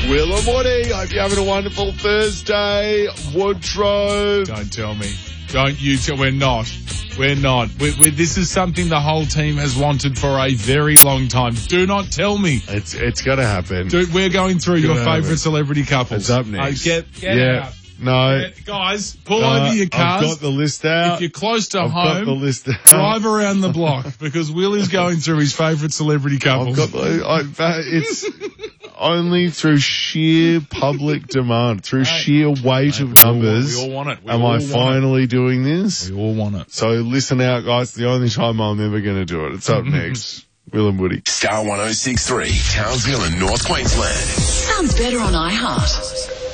Will and Woody, hope you're having a wonderful Thursday. Woodrow. Don't tell me. Don't you tell. We're not. This is something the whole team has wanted for a very long time. Do not tell me. It's got to happen. Dude, we're going through your favourite celebrity couples. It's up next. Get out. No. Guys, pull over your cars. I've got the list out. If you're close to I've home, got the list out. drive around the block because Will is going through his favourite celebrity couples. It's only through sheer public demand, through sheer weight of numbers. We all want it. Am I finally doing this? We all want it. So listen out, guys. The only time I'm ever going to do it. It's up next. Will and Woody. Star 106.3, Townsville and North Queensland. Sounds better on iHeart.